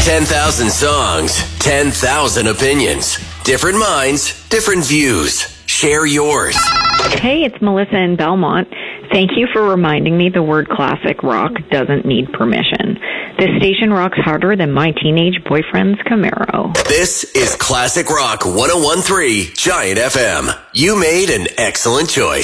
10,000 songs, 10,000 opinions. Different minds, different views. Share yours. Hey, it's Melissa in Belmont. Thank you for reminding me the word classic rock doesn't need permission. This station rocks harder than my teenage boyfriend's Camaro. This is Classic Rock 101.3 Giant FM. You made an excellent choice.